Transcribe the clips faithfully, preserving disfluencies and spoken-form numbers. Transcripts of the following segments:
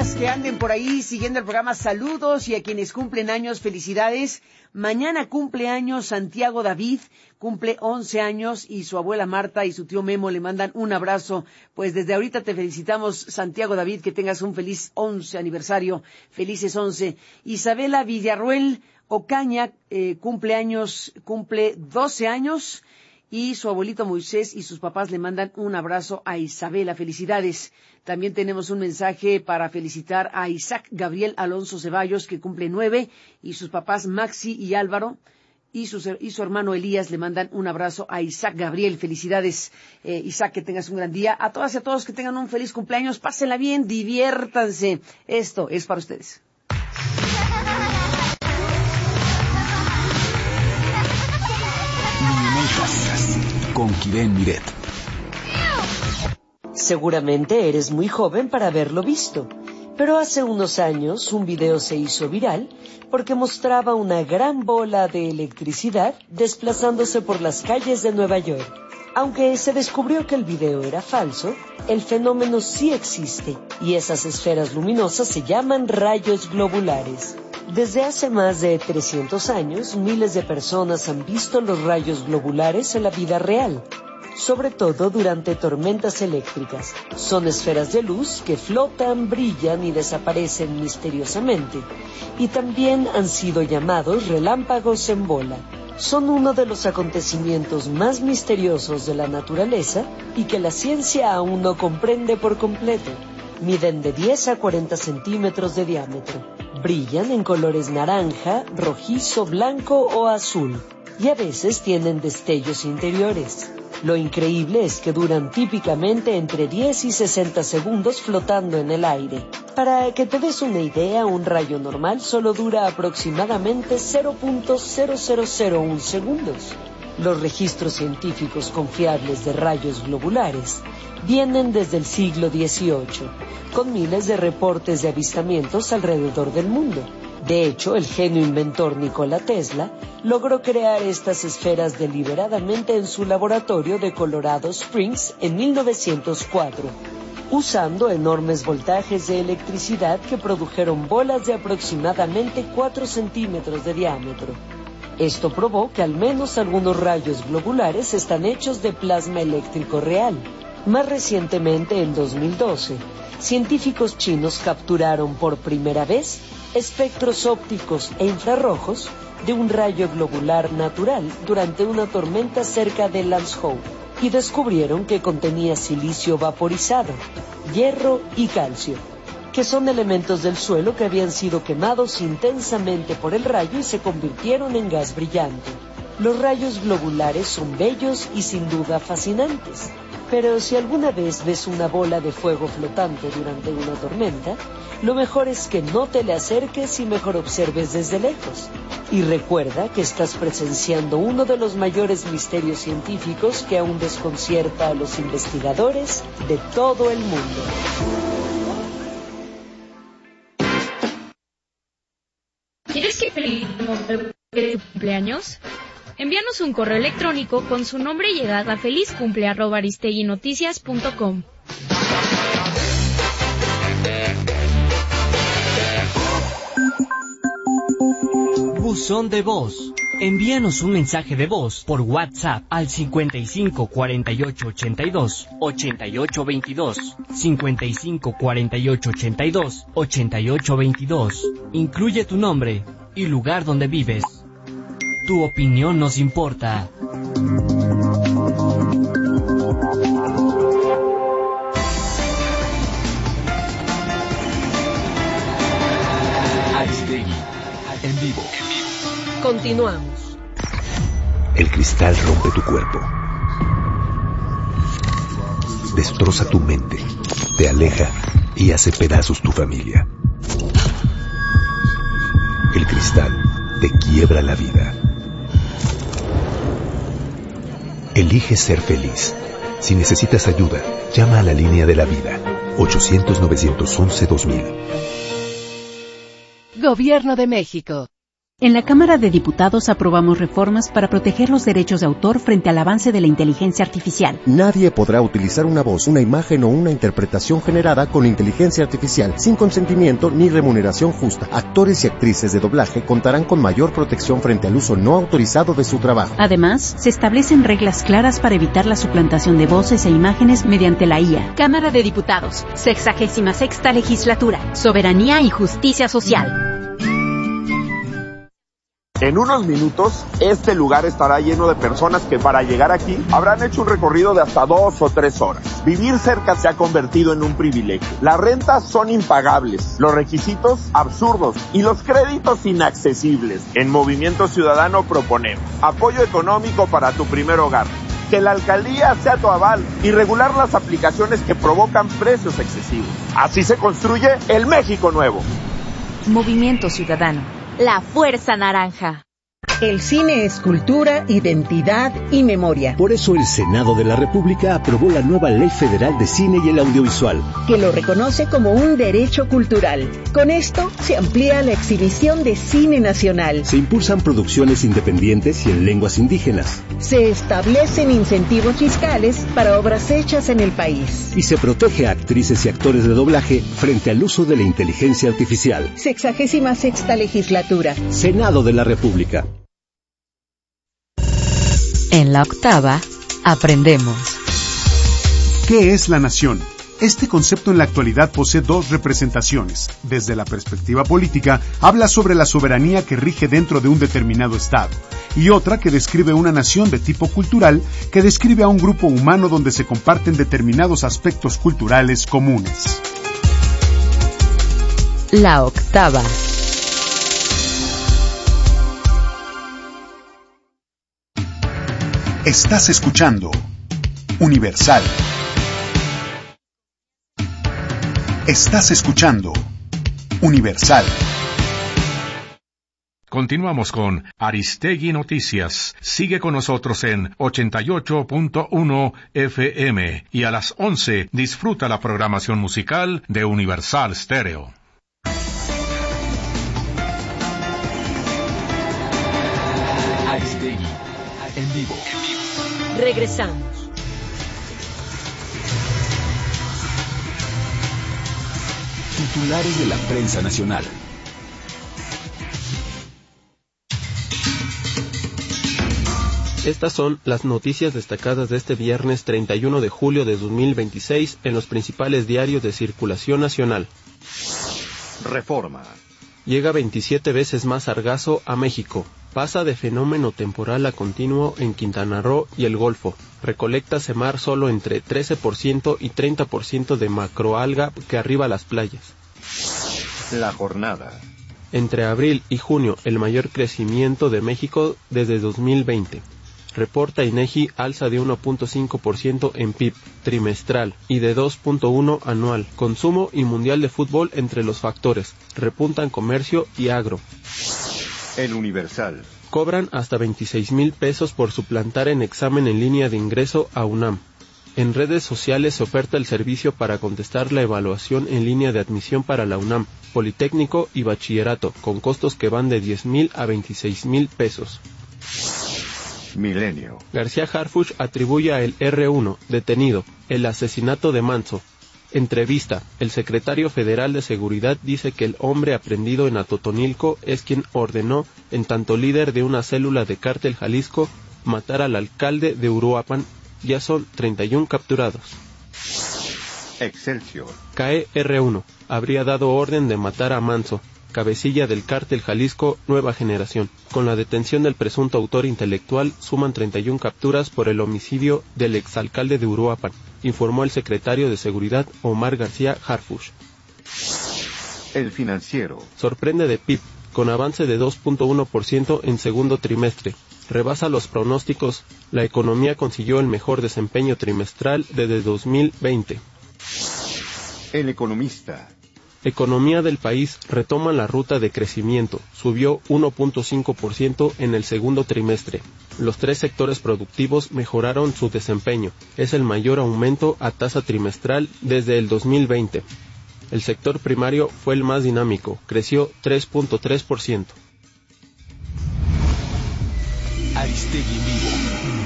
personas que anden por ahí siguiendo el programa, saludos, y a quienes cumplen años, felicidades. Mañana cumple años Santiago David, cumple once años, y su abuela Marta y su tío Memo le mandan un abrazo. Pues desde ahorita te felicitamos, Santiago David, que tengas un feliz once aniversario, felices once. Isabela Villarruel Ocaña, eh, cumple años, cumple doce años, y su abuelito Moisés y sus papás le mandan un abrazo a Isabela. Felicidades. También tenemos un mensaje para felicitar a Isaac Gabriel Alonso Ceballos, que cumple nueve, y sus papás Maxi y Álvaro, y su, y su hermano Elías le mandan un abrazo a Isaac Gabriel. Felicidades, eh, Isaac, que tengas un gran día. A todas y a todos que tengan un feliz cumpleaños, pásenla bien, diviértanse. Esto es para ustedes. Con Kiren Miret. Seguramente eres muy joven para haberlo visto, pero hace unos años un video se hizo viral porque mostraba una gran bola de electricidad desplazándose por las calles de Nueva York. Aunque se descubrió que el video era falso, el fenómeno sí existe, y esas esferas luminosas se llaman rayos globulares. Desde hace más de trescientos años, miles de personas han visto los rayos globulares en la vida real, sobre todo durante tormentas eléctricas. Son esferas de luz que flotan, brillan y desaparecen misteriosamente, y también han sido llamados relámpagos en bola. Son uno de los acontecimientos más misteriosos de la naturaleza y que la ciencia aún no comprende por completo. Miden de diez a cuarenta centímetros de diámetro. Brillan en colores naranja, rojizo, blanco o azul, y a veces tienen destellos interiores. Lo increíble es que duran típicamente entre diez y sesenta segundos flotando en el aire. Para que te des una idea, un rayo normal solo dura aproximadamente cero punto cero cero cero uno segundos. Los registros científicos confiables de rayos globulares vienen desde el siglo dieciocho, con miles de reportes de avistamientos alrededor del mundo. De hecho, el genio inventor Nikola Tesla logró crear estas esferas deliberadamente en su laboratorio de Colorado Springs en mil novecientos cuatro, usando enormes voltajes de electricidad que produjeron bolas de aproximadamente cuatro centímetros de diámetro. Esto probó que al menos algunos rayos globulares están hechos de plasma eléctrico real. Más recientemente, en dos mil doce, científicos chinos capturaron por primera vez espectros ópticos e infrarrojos de un rayo globular natural durante una tormenta cerca de Lanzhou, y descubrieron que contenía silicio vaporizado, hierro y calcio, que son elementos del suelo que habían sido quemados intensamente por el rayo y se convirtieron en gas brillante. Los rayos globulares son bellos y sin duda fascinantes, pero si alguna vez ves una bola de fuego flotante durante una tormenta, lo mejor es que no te le acerques y mejor observes desde lejos. Y recuerda que estás presenciando uno de los mayores misterios científicos que aún desconcierta a los investigadores de todo el mundo. ¿Quieres que feliz tu cumpleaños? Envíanos un correo electrónico con su nombre y edad a felizcumple arroba aristeguinoticias punto com. Buzón de voz. Envíanos un mensaje de voz por WhatsApp al cincuenta y cinco cuarenta y ocho ochenta y dos ochenta y ocho veintidós, cincuenta y cinco cuarenta y ocho ochenta y dos ochenta y ocho veintidós. Incluye tu nombre y lugar donde vives. Tu opinión nos importa. Aristegui, en vivo. Continuamos. El cristal rompe tu cuerpo. Destroza tu mente, te aleja y hace pedazos tu familia. El cristal te quiebra la vida. Elige ser feliz. Si necesitas ayuda, llama a la línea de la vida. ochocientos, novecientos once, dos mil. Gobierno de México. En la Cámara de Diputados aprobamos reformas para proteger los derechos de autor frente al avance de la inteligencia artificial. Nadie podrá utilizar una voz, una imagen o una interpretación generada con inteligencia artificial sin consentimiento ni remuneración justa. Actores y actrices de doblaje contarán con mayor protección frente al uso no autorizado de su trabajo. Además, se establecen reglas claras para evitar la suplantación de voces e imágenes mediante la I A. Cámara de Diputados, sexagésima sexta legislatura, soberanía y justicia social. En unos minutos, este lugar estará lleno de personas que para llegar aquí habrán hecho un recorrido de hasta dos o tres horas. Vivir cerca se ha convertido en un privilegio. Las rentas son impagables, los requisitos absurdos y los créditos inaccesibles. En Movimiento Ciudadano proponemos apoyo económico para tu primer hogar, que la alcaldía sea tu aval y regular las aplicaciones que provocan precios excesivos. Así se construye el México nuevo. Movimiento Ciudadano. La Fuerza Naranja. El cine es cultura, identidad y memoria. Por eso el Senado de la República aprobó la nueva Ley Federal de Cine y el Audiovisual, que lo reconoce como un derecho cultural. Con esto se amplía la exhibición de cine nacional. Se impulsan producciones independientes y en lenguas indígenas. Se establecen incentivos fiscales para obras hechas en el país. Y se protege a actrices y actores de doblaje frente al uso de la inteligencia artificial. Sexagésima sexta legislatura. Senado de la República. En la octava, aprendemos. ¿Qué es la nación? Este concepto en la actualidad posee dos representaciones. Desde la perspectiva política, habla sobre la soberanía que rige dentro de un determinado estado, y otra que describe una nación de tipo cultural, que describe a un grupo humano donde se comparten determinados aspectos culturales comunes. La octava. Estás escuchando Universal. Estás escuchando Universal. Continuamos con Aristegui Noticias. Sigue con nosotros en ochenta y ocho punto uno F M y a las once disfruta la programación musical de Universal Stereo. Aristegui, en vivo. Regresamos. Titulares de la prensa nacional. Estas son las noticias destacadas de este viernes treinta y uno de julio de dos mil veintiséis en los principales diarios de circulación nacional. Reforma. Llega veintisiete veces más sargazo a México. Pasa de fenómeno temporal a continuo en Quintana Roo y el Golfo. Recolecta Semar solo entre trece por ciento y treinta por ciento de macroalga que arriba las playas. La jornada. Entre abril y junio, el mayor crecimiento de México desde dos mil veinte. Reporta INEGI alza de uno punto cinco por ciento en P I B trimestral y de dos punto uno por ciento anual. Consumo y Mundial de Fútbol entre los factores. Repuntan comercio y agro. El Universal. Cobran hasta veintiséis mil pesos por suplantar en examen en línea de ingreso a UNAM. En redes sociales se oferta el servicio para contestar la evaluación en línea de admisión para la UNAM, Politécnico y Bachillerato, con costos que van de diez mil a veintiséis mil pesos. Milenio. García Harfuch atribuye a el erre uno, detenido, el asesinato de Manso. Entrevista. El secretario federal de Seguridad dice que el hombre aprehendido en Atotonilco es quien ordenó, en tanto líder de una célula de Cártel Jalisco, matar al alcalde de Uruapan. Ya son treinta y uno capturados. Excelsior. CAE erre uno. Habría dado orden de matar a Manso, cabecilla del Cártel Jalisco Nueva Generación. Con la detención del presunto autor intelectual, suman treinta y uno capturas por el homicidio del exalcalde de Uruapan, informó el secretario de Seguridad Omar García Harfuch. El Financiero. Sorprende de P I B, con avance de dos punto uno por ciento en segundo trimestre. Rebasa los pronósticos. La economía consiguió el mejor desempeño trimestral desde dos mil veinte. El Economista. Economía del país retoma la ruta de crecimiento, subió uno punto cinco por ciento en el segundo trimestre. Los tres sectores productivos mejoraron su desempeño, es el mayor aumento a tasa trimestral desde el dos mil veinte. El sector primario fue el más dinámico, creció tres punto tres por ciento. Aristegui en vivo.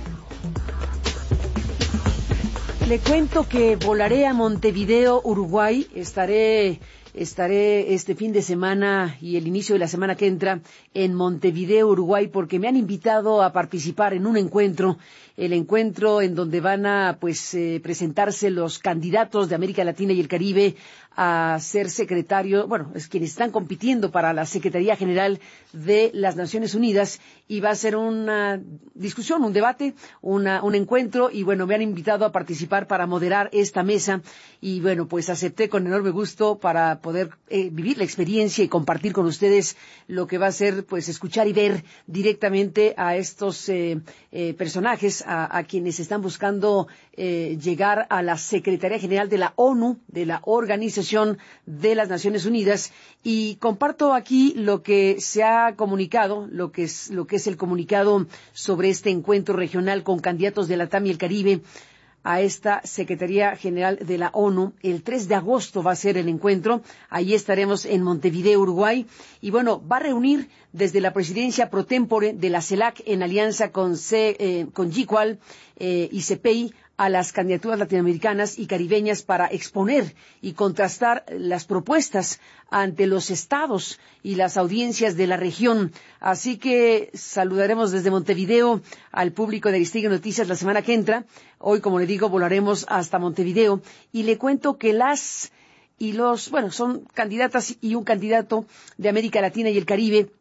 Le cuento que volaré a Montevideo, Uruguay. Estaré, estaré este fin de semana y el inicio de la semana que entra en Montevideo, Uruguay, porque me han invitado a participar en un encuentro, el encuentro en donde van a pues eh, presentarse los candidatos de América Latina y el Caribe a ser secretario, bueno, es quienes están compitiendo para la Secretaría General de las Naciones Unidas, y va a ser una discusión, un debate, una, un encuentro, y bueno, me han invitado a participar para moderar esta mesa, y bueno, pues acepté con enorme gusto para poder eh, vivir la experiencia y compartir con ustedes lo que va a ser, pues, escuchar y ver directamente a estos eh, eh, personajes, a, a quienes están buscando eh, llegar a la Secretaría General de la ONU, de la Organización de las Naciones Unidas, y comparto aquí lo que se ha comunicado, lo que es, lo que es el comunicado sobre este encuentro regional con candidatos de Latam y el Caribe a esta Secretaría General de la ONU. El tres de agosto va a ser el encuentro. Allí estaremos en Montevideo, Uruguay. Y bueno, va a reunir desde la presidencia pro tempore de la CELAC en alianza con, C, eh, con G cual eh, y C P I a las candidaturas latinoamericanas y caribeñas para exponer y contrastar las propuestas ante los estados y las audiencias de la región. Así que saludaremos desde Montevideo al público de Aristegui Noticias la semana que entra. Hoy, como le digo, volaremos hasta Montevideo, y le cuento que las y los, bueno, son candidatas y un candidato de América Latina y el Caribe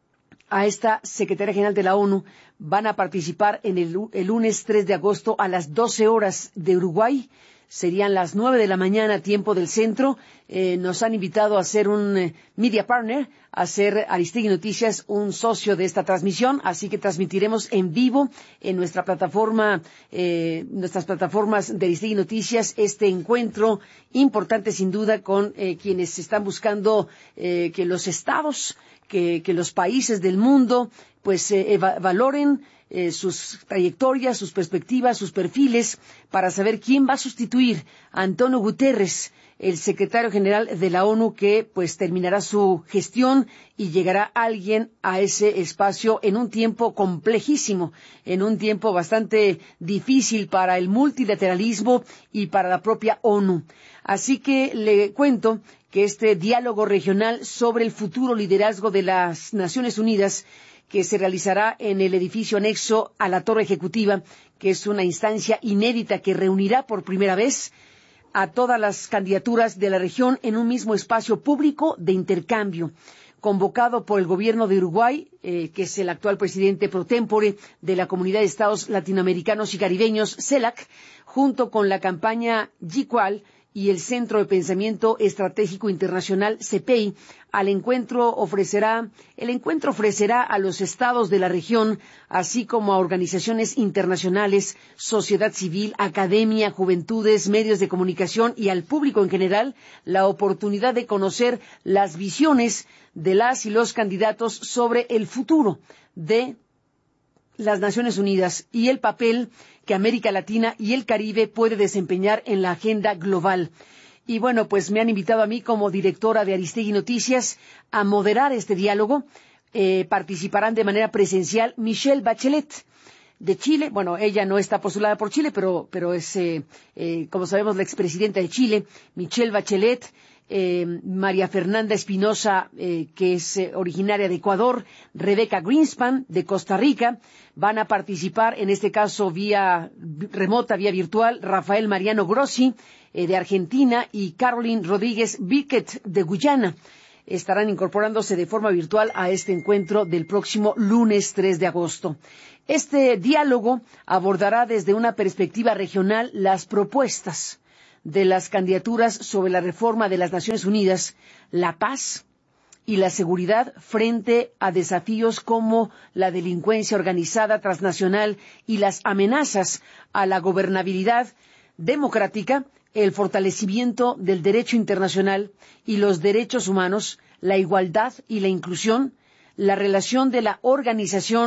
a esta Secretaría General de la ONU van a participar en el, el lunes tres de agosto a las doce horas de Uruguay. Serían las nueve de la mañana, tiempo del centro. Eh, nos han invitado a ser un eh, media partner, a ser Aristegui Noticias un socio de esta transmisión, así que transmitiremos en vivo en nuestra plataforma, eh, nuestras plataformas de Aristegui Noticias, este encuentro importante sin duda con eh, quienes están buscando eh, que los estados, que, que los países del mundo pues eh, valoren eh, sus trayectorias, sus perspectivas, sus perfiles, para saber quién va a sustituir a Antonio Guterres, el secretario general de la ONU, que pues terminará su gestión y llegará alguien a ese espacio en un tiempo complejísimo, en un tiempo bastante difícil para el multilateralismo y para la propia ONU. Así que le cuento que este diálogo regional sobre el futuro liderazgo de las Naciones Unidas, que se realizará en el edificio anexo a la Torre Ejecutiva, que es una instancia inédita que reunirá por primera vez a todas las candidaturas de la región en un mismo espacio público de intercambio, convocado por el gobierno de Uruguay, eh, que es el actual presidente pro tempore de la Comunidad de Estados Latinoamericanos y Caribeños, CELAC, junto con la campaña G cual y el Centro de Pensamiento Estratégico Internacional, C P I. Al encuentro ofrecerá, el encuentro ofrecerá a los estados de la región, así como a organizaciones internacionales, sociedad civil, academia, juventudes, medios de comunicación y al público en general, la oportunidad de conocer las visiones de las y los candidatos sobre el futuro de las Naciones Unidas y el papel que América Latina y el Caribe puede desempeñar en la agenda global. Y bueno, pues me han invitado a mí como directora de Aristegui Noticias a moderar este diálogo. Eh, participarán de manera presencial Michelle Bachelet, de Chile. Bueno, ella no está postulada por Chile, pero, pero es, eh, eh, como sabemos, la expresidenta de Chile, Michelle Bachelet. Eh, María Fernanda Espinosa, eh, que es eh, originaria de Ecuador, Rebeca Greenspan, de Costa Rica. Van a participar, en este caso vía remota, vía virtual, Rafael Mariano Grossi, eh, de Argentina, y Caroline Rodríguez Biquet, de Guyana. Estarán incorporándose de forma virtual a este encuentro del próximo lunes tres de agosto. Este diálogo abordará desde una perspectiva regional las propuestas de las candidaturas sobre la reforma de las Naciones Unidas, la paz y la seguridad frente a desafíos como la delincuencia organizada transnacional y las amenazas a la gobernabilidad democrática, el fortalecimiento del derecho internacional y los derechos humanos, la igualdad y la inclusión, la relación de la organización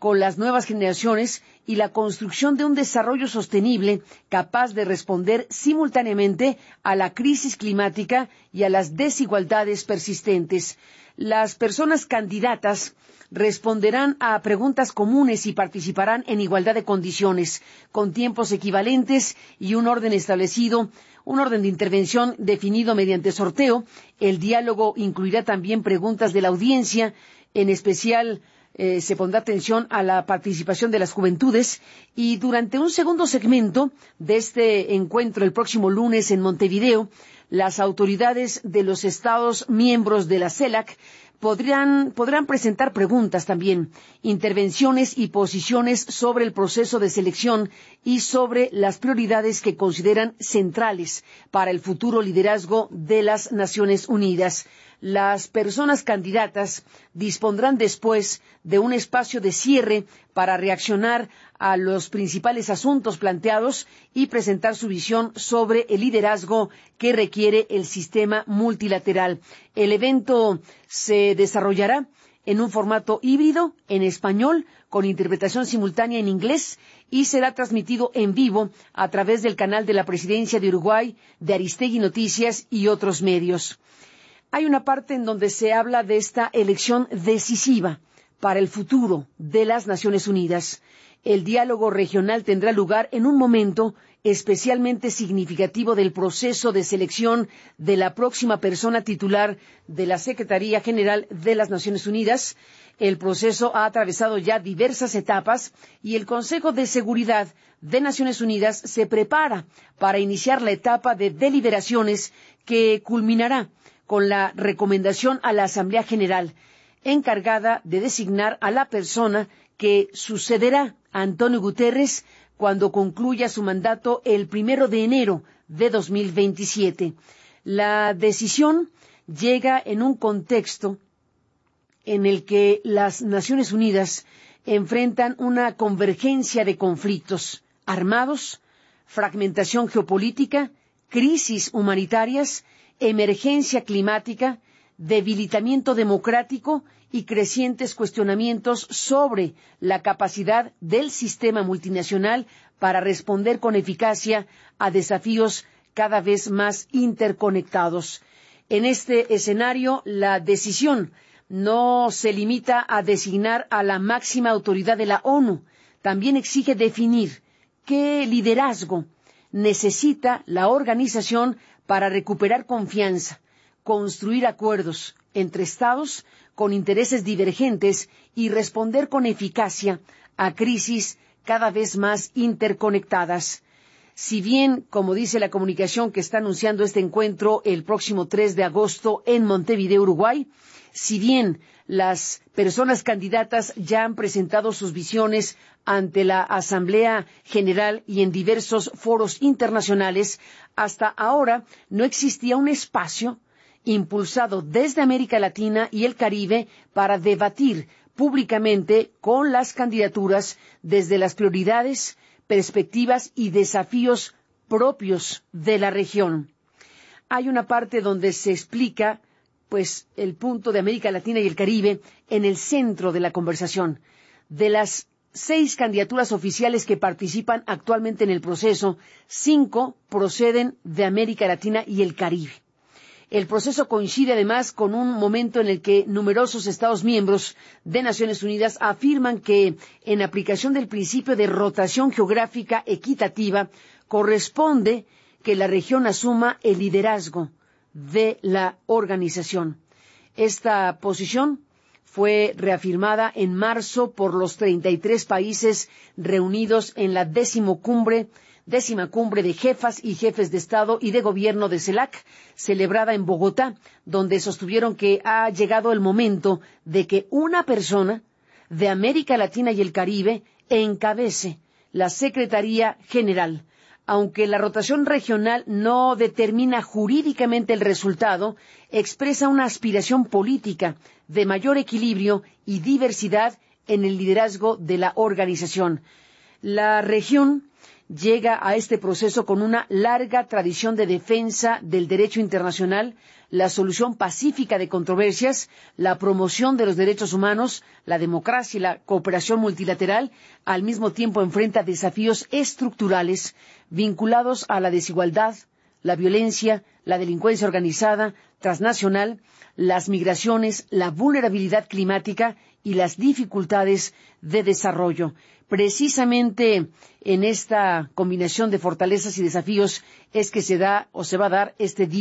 con las nuevas generaciones y la construcción de un desarrollo sostenible capaz de responder simultáneamente a la crisis climática y a las desigualdades persistentes. Las personas candidatas responderán a preguntas comunes y participarán en igualdad de condiciones, con tiempos equivalentes y un orden establecido, un orden de intervención definido mediante sorteo. El diálogo incluirá también preguntas de la audiencia, en especial Eh, se pondrá atención a la participación de las juventudes, y durante un segundo segmento de este encuentro el próximo lunes en Montevideo, las autoridades de los estados miembros de la CELAC podrán, podrán presentar preguntas también, intervenciones y posiciones sobre el proceso de selección y sobre las prioridades que consideran centrales para el futuro liderazgo de las Naciones Unidas. Las personas candidatas dispondrán después de un espacio de cierre para reaccionar a los principales asuntos planteados y presentar su visión sobre el liderazgo que requiere el sistema multilateral. El evento se desarrollará en un formato híbrido, en español, con interpretación simultánea en inglés, y será transmitido en vivo a través del canal de la Presidencia de Uruguay, de Aristegui Noticias y otros medios. Hay una parte en donde se habla de esta elección decisiva para el futuro de las Naciones Unidas. El diálogo regional tendrá lugar en un momento especialmente significativo del proceso de selección de la próxima persona titular de la Secretaría General de las Naciones Unidas. El proceso ha atravesado ya diversas etapas y el Consejo de Seguridad de Naciones Unidas se prepara para iniciar la etapa de deliberaciones que culminará con la recomendación a la Asamblea General, encargada de designar a la persona que sucederá a Antonio Guterres cuando concluya su mandato el primero de enero de dos mil veintisiete. La decisión llega en un contexto en el que las Naciones Unidas enfrentan una convergencia de conflictos armados, fragmentación geopolítica, crisis humanitarias, emergencia climática, debilitamiento democrático y crecientes cuestionamientos sobre la capacidad del sistema multinacional para responder con eficacia a desafíos cada vez más interconectados. En este escenario, la decisión no se limita a designar a la máxima autoridad de la ONU, también exige definir qué liderazgo necesita la organización para recuperar confianza, construir acuerdos entre Estados con intereses divergentes y responder con eficacia a crisis cada vez más interconectadas. Si bien, como dice la comunicación que está anunciando este encuentro el próximo tres de agosto en Montevideo, Uruguay, si bien las personas candidatas ya han presentado sus visiones ante la Asamblea General y en diversos foros internacionales, hasta ahora no existía un espacio impulsado desde América Latina y el Caribe para debatir públicamente con las candidaturas desde las prioridades, perspectivas y desafíos propios de la región. Hay una parte donde se explica pues el punto de América Latina y el Caribe en el centro de la conversación. De las seis candidaturas oficiales que participan actualmente en el proceso, cinco proceden de América Latina y el Caribe. El proceso coincide además con un momento en el que numerosos Estados miembros de Naciones Unidas afirman que, en aplicación del principio de rotación geográfica equitativa, corresponde que la región asuma el liderazgo de la organización. Esta posición fue reafirmada en marzo por los treinta y tres países reunidos en la décimo cumbre, décima cumbre de jefas y jefes de Estado y de Gobierno de CELAC, celebrada en Bogotá, donde sostuvieron que ha llegado el momento de que una persona de América Latina y el Caribe encabece la Secretaría General. Aunque la rotación regional no determina jurídicamente el resultado, expresa una aspiración política de mayor equilibrio y diversidad en el liderazgo de la organización. La región llega a este proceso con una larga tradición de defensa del derecho internacional, la solución pacífica de controversias, la promoción de los derechos humanos, la democracia y la cooperación multilateral. Al mismo tiempo enfrenta desafíos estructurales vinculados a la desigualdad, la violencia, la delincuencia organizada, transnacional, las migraciones, la vulnerabilidad climática y las dificultades de desarrollo. Precisamente en esta combinación de fortalezas y desafíos es que se da o se va a dar este día